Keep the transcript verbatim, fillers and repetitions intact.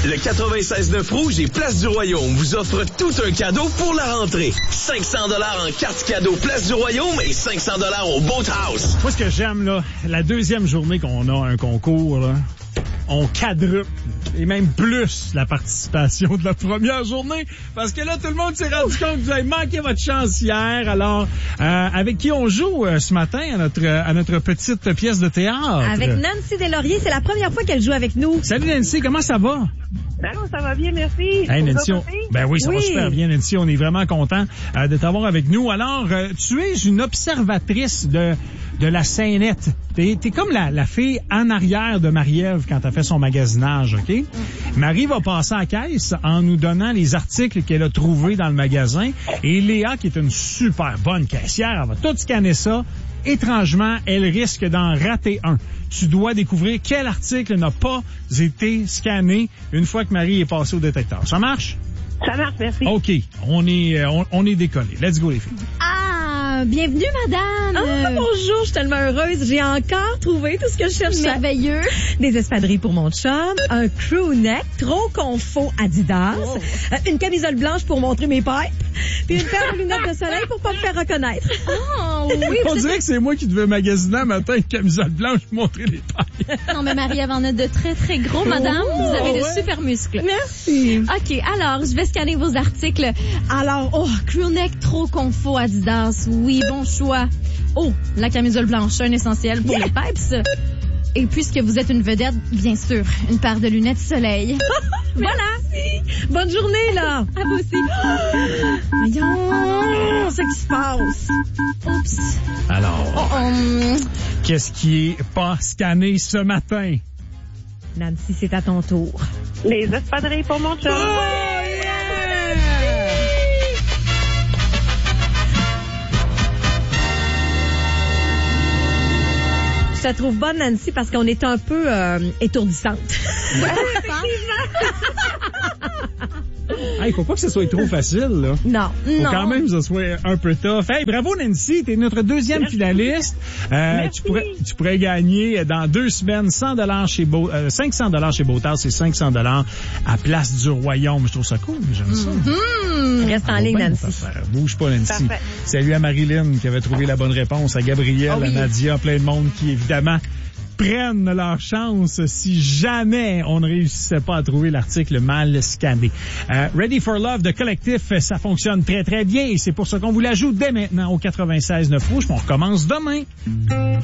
Le quatre-vingt-seize neuf Rouge et Place du Royaume vous offre tout un cadeau pour la rentrée. cinq cents dollars en carte cadeau Place du Royaume et cinq cents dollars au Boathouse. Moi, ce que j'aime, là, la deuxième journée qu'on a un concours, là, on quadruple et même plus la participation de la première journée parce que là, tout le monde s'est rendu compte que vous avez manqué votre chance hier. Alors, euh, avec qui on joue euh, ce matin à notre à notre petite pièce de théâtre? Avec Nancy Deslauriers. C'est la première fois qu'elle joue avec nous. Salut Nancy, comment ça va? Alors, ça va bien, merci. Hey, Nancy, on... Ben oui, ça oui. va super bien, Nancy. On est vraiment content euh, de t'avoir avec nous. Alors, euh, tu es une observatrice de de la scénette. T'es, t'es comme la, la fille en arrière de Marie-Ève quand elle fait son magasinage, OK? Mm. Marie va passer à la caisse en nous donnant les articles qu'elle a trouvés dans le magasin. Et Léa, qui est une super bonne caissière, elle va tout scanner ça. Étrangement, elle risque d'en rater un. Tu dois découvrir quel article n'a pas été scanné une fois que Marie est passée au détecteur. Ça marche? Ça marche, merci. OK. On est, on, on est décollé. Let's go, les filles. Ah, bienvenue, madame. Ah, bonjour, je suis tellement heureuse. J'ai encore trouvé tout ce que je cherchais. Merveilleux. Des espadrilles pour mon chum, un crew neck, trop confo Adidas, Wow. euh, une camisole blanche pour montrer mes pipes, puis une paire de lunettes de soleil pour pas me faire reconnaître. Oh, oui. On vous dirait êtes... que c'est moi qui devais magasiner un matin une camisole blanche pour montrer les pailles. Non, mais Marie-Ève en a de très, très gros, madame. Oh, vous avez de ouais. super muscles. Merci. OK, alors, je vais scanner vos articles. Alors, oh, crewneck trop confo Adidas. Oui, bon choix. Oh, la camisole blanche, un essentiel pour yeah. les pipes. Et puisque vous êtes une vedette, bien sûr, une paire de lunettes soleil. Voilà. Bonne journée, là. À vous aussi. Voyons, c'est qui se passe. Oups. Alors, Oh, um... qu'est-ce qui est pas scanné ce matin? Nancy, c'est à ton tour. Les espadrilles pour mon chum. Oh, Je te trouve bonne, Nancy, parce qu'on est un peu euh, étourdissante. Il hey, faut pas que ce soit trop facile, là. Non, Faut non. quand même que ce soit un peu tough. Hey, bravo Nancy, t'es notre deuxième Merci. finaliste. Euh, tu pourrais, tu pourrais gagner dans deux semaines cent dollars chez Beau, euh, cinq cents dollars chez Boathouse et cinq cents dollars à Place du Royaume. Je trouve ça cool, j'aime ça. Mm-hmm. Reste en ligne, Nancy. Bouge pas, Nancy. Parfait. Salut à Marilyn qui avait trouvé la bonne réponse, à Gabrielle, Oh oui. à Nadia, plein de monde qui évidemment prennent leur chance si jamais on ne réussissait pas à trouver l'article mal scanné. Euh, Ready for Love de Collectif, ça fonctionne très très bien et c'est pour ça qu'on vous l'ajoute dès maintenant au quatre-vingt-seize neuf Rouge. On recommence demain.